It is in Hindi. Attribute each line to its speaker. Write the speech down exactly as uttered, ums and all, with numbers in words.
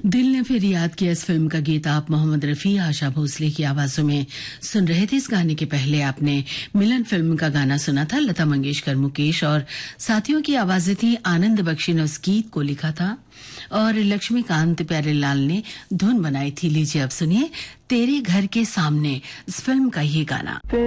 Speaker 1: दिल ने फिर याद किया इस फिल्म का गीत आप मोहम्मद रफी, आशा भोसले की आवाजों में सुन रहे थे। इस गाने के पहले आपने मिलन फिल्म का गाना सुना था, लता मंगेशकर, मुकेश और साथियों की आवाजें थी। आनंद बख्शी ने उस गीत को लिखा था और लक्ष्मीकांत प्यारेलाल ने धुन बनाई थी। लीजिए अब सुनिए तेरे घर के सामने इस फिल्म का ये गाना।